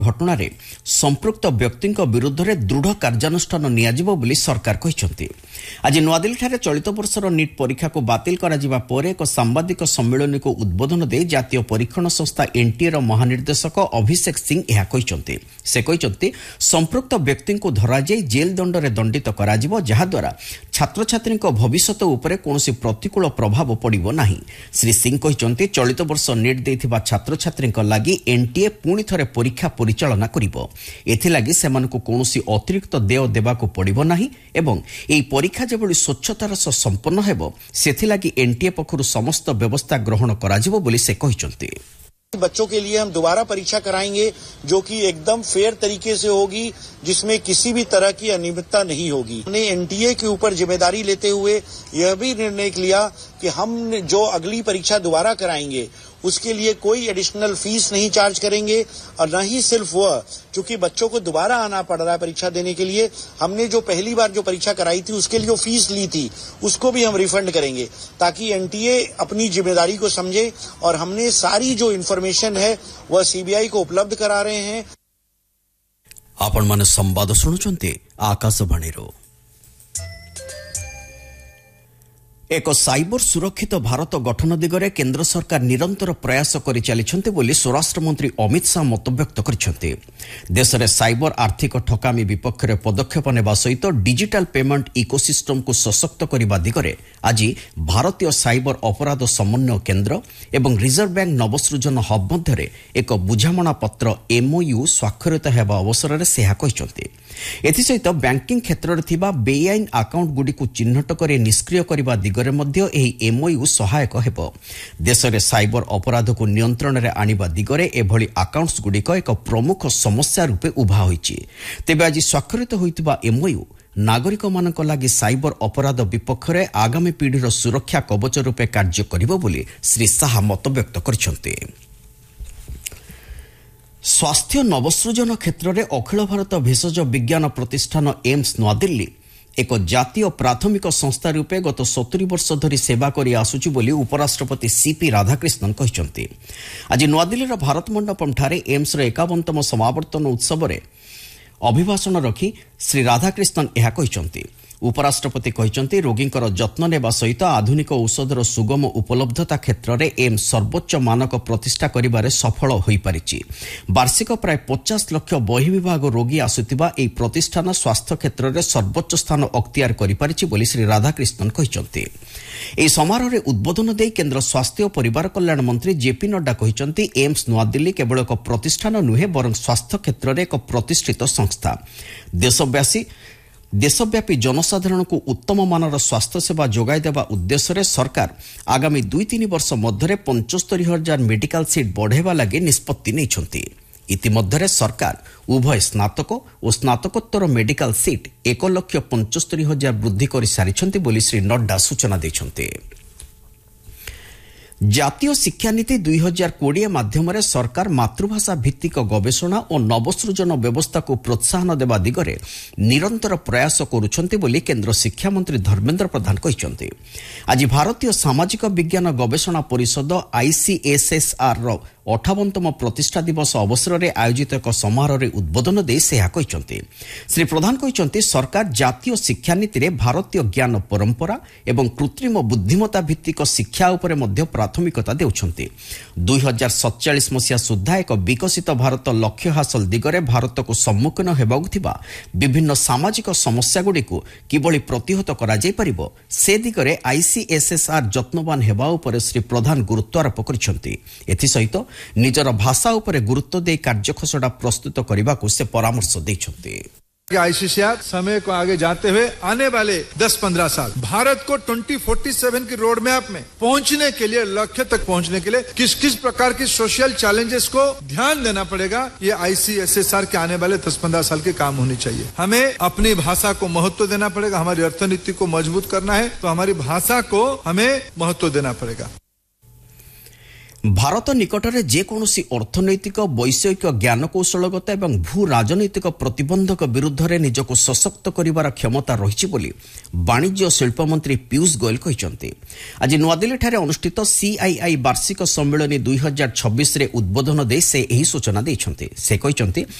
घटना रे संपृक्त व्यक्ति विरुद्ध में दृढ़ कार्यानुष्ठान नियाजिबो बोली सरकार कहिसंती। आज नुआदिल्ली ठारे चलित वर्षर नीट परीक्षा को बातिल कराजिबा परे एक सांबादिक सम्मेलन को उद्बोधन दे जातीय परीक्षण संस्था एनटीए र महानिर्देशक अभिषेक सिंह यह कहिसंती। से कहिसंती संपृक्त व्यक्ति को धरा जाई जेल दंड रे दंडित कराजिबो जहा द्वारा छात्र छात्री भविष्यत उपरे कोनोसी प्रतिकूल प्रभाव पड़िबो नाही। श्री सिंह कहिसंती चलित वर्ष नीट देथिबा छात्र छात्री लागि एनटीए पुणी थरे परीक्षा परिचालना करिबो। एथिलागि सेमानकु कोनोसी अतिरिक्त देय देबाकू पड़िबो नाही एवं एई परीक्षा जेबोली स्वच्छतार सह संपन्न हेबो सेथिलागि एनटीए पखरु समस्त व्यवस्था ग्रहण कराजिबो बोली से कहिसंती। बच्चों के लिए हम दोबारा परीक्षा कराएंगे जो कि एकदम फेयर तरीके से होगी, जिसमें किसी भी तरह की अनियमितता नहीं होगी। हमने एनटीए के ऊपर जिम्मेदारी लेते हुए यह भी निर्णय लिया कि हम जो अगली परीक्षा दोबारा कराएंगे उसके लिए कोई एडिशनल फीस नहीं चार्ज करेंगे और न ही सिर्फ वह, क्योंकि बच्चों को दोबारा आना पड़ रहा है परीक्षा देने के लिए, हमने जो पहली बार जो परीक्षा कराई थी उसके लिए जो फीस ली थी उसको भी हम रिफंड करेंगे ताकि एनटीए अपनी जिम्मेदारी को समझे। और हमने सारी जो इन्फॉर्मेशन है वह सीबीआई को उपलब्ध करा रहे हैं। आपण माने संवाद सुनुचंती आकाशवाणी रो। एक साइबर सुरक्षित भारत गठन दिगरे केंद्र सरकार निरंतर प्रयास करि चलिछन्ते बोली स्वराष्ट्र मंत्री अमित शाह मतव्यक्त करिछन्ते। देश में साइबर आर्थिक ठकामी विपक्ष में पदक्षेप नेबा सहित डिजिटल पेमेंट इकोसिस्टम को सशक्त करने दिगरे आज भारतीय साइबर अपराध समन्वय केंद्र एवं रिजर्व बैंक नवसृजन हब मध्य एक बुझामणा पत्र एमओयू स्वाक्षरित हेबा अवसर में से कहिछन्ते। एथिसहित बैंकिंग क्षेत्र में थिबा बेआईन अकाउंट गुडी को चिन्हट करे निष्क्रिय करबा दिगरे मध्य एही एमओयू सहायक हेबो। देश में साइबर अपराध को नियंत्रण में आनिबा दिगरे एभली अकाउंट्स गुडिक एक प्रमुख समस्या रूपे उभा होईछि। तेबे आज स्वाक्षरित होइतिबा एमओयू नागरिक मानक लागि साइबर अपराध विपक्ष में आगामी पीढ़ीर सुरक्षा कवच रूपे कार्य करिबो बोली श्री शाह मतव्यक्त करिसंते। स्वास्थ्य नवसृजन क्षेत्र में अखिल भारत भेषज विज्ञान प्रतिष्ठान एम्स नुआदिल्ली एक जातीय प्राथमिक संस्था रूपे गत 70 वर्ष धरी सेवा करि आसुछि बोली उपराष्ट्रपति सीपी राधाकृष्णन कहिसंती। आज नुआदिल्लीर भारत मंडपम ठारे एम्स र 51तम समावर्तन उत्सव रे अभिभाषण रखी श्री राधाकृष्णन यह कहिसंती। उपराष्ट्रपति कहिसंती रोगींकर जत्न नेबा सहित आधुनिक औषधर सुगम उपलब्धता क्षेत्र में एम्स सर्वोच्च मानक प्रतिष्ठा करिबारे सफल होई पारिछि। वार्षिक प्राय 50 लाख बहिर्विभाग रोगी आसुतिबा एई प्रतिष्ठान स्वास्थ्य क्षेत्र में सर्वोच्च स्थान अख्तियार करि पारिछि बोली श्री राधाकृष्णन कहिसंती। एई समारोह रे उद्बोधन देई केंद्र स्वास्थ्य और परिवार कल्याण मंत्री जेपी नड्डा कहिसंती एम्स नुआदिल्ली केवल एक प्रतिष्ठान नुहे बरं स्वास्थ्य क्षेत्र में एक प्रतिष्ठित संस्था। देशव्यापी जनसाधारण को उत्तम मानर स्वास्थ्य सेवा जोगाई देवा उद्देश्य रे सरकार आगामी 2-3 वर्ष मध्य 75,000 मेडिकल सीट बढ़ेवा लगे निष्पत्ति नैछंती। इतिमध्य सरकार उभय स्नातक और स्नातकोत्तर मेडिकल सीट 1,75,000 वृद्धि कर सारी बोली श्री नड्डा सूचना दैछंती। जातीय शिक्षा नीति 2020 माध्यम सरकार मातृभाषा भित्तिक गवेषणा और नवसृजन व्यवस्था को प्रोत्साहन देवा दिगरे निरंतर प्रयास करुछन्ते बोली केंद्र शिक्षा मंत्री धर्मेंद्र प्रधान कहिसंती। आज भारतीय सामाजिक विज्ञान गवेषणा परिषद आईसीएसएसआर रो 58तम प्रतिष्ठा दिवस अवसर में आयोजित एक समारोह रे उद्बोधन दे से कहिसंती। श्री प्रधान कहिसंती सरकार जातीय शिक्षा नीति रे भारतीय ज्ञान परंपरा एवं कृत्रिम बुद्धिमत्ता भित्तिक शिक्षा उपरे मध्य प्राथमिकता देउछंती। 2047 मसिया सुद्धा एक विकसित भारत लक्ष्य हासिल दिगरे भारत को सम्मुखीन हेबाकु थिबा विभिन्न सामाजिक समस्या गुडी को किबळी प्रतिहत करा जाय परिबो से दिगरे आईसीएसएसआर जत्नवान हेबा उपरे श्री प्रधान गुरुत्व आरोप करिसंती। एथि सहित निजर भाषा उपरे गुरुत्व दे कार्यखसड़ा प्रस्तुत करने को से परामर्श देछंती। आईसीएसआर समय को आगे जाते हुए आने वाले 10-15 साल भारत को 2047 की रोड मैप में पहुंचने के लिए, लक्ष्य तक पहुंचने के लिए किस किस प्रकार की सोशल चैलेंजेस को ध्यान देना पड़ेगा, ये आईसीएसएसआर के आने वाले 10-15 साल के काम होनी चाहिए। हमें अपनी भाषा को महत्व देना पड़ेगा। हमारी अर्थनीति को मजबूत करना है तो हमारी भाषा को हमें महत्व देना पड़ेगा। ଭାରତ ନିକଟରେ ଯେକୌଣସି ଅର୍ଥନୈତିକ ବୈଷୟିକ ଜ୍ଞାନକୌଶଳଗତ ଏବଂ ଭୂ ରାଜନୈତିକ ପ୍ରତିବନ୍ଧକ ବିରୁଦ୍ଧରେ ନିଜକୁ ସଶକ୍ତ କରିବାର କ୍ଷମତା ରହିଛି ବୋଲି ବାଣିଜ୍ୟ ଓ ଶିଳ୍ପମନ୍ତ୍ରୀ ପୀୟୁଷ ଗୋୟଲ କହିଛନ୍ତି। ଆଜି ନୂଆଦିଲ୍ଲୀଠାରେ ଅନୁଷ୍ଠିତ ସିଆଇଆଇ ବାର୍ଷିକ ସମ୍ମିଳନୀ 2026ରେ ଉଦ୍ବୋଧନ ଦେଇ ସେ ଏହି ସୂଚନା ଦେଇଛନ୍ତି। ସେ କହିଛନ୍ତି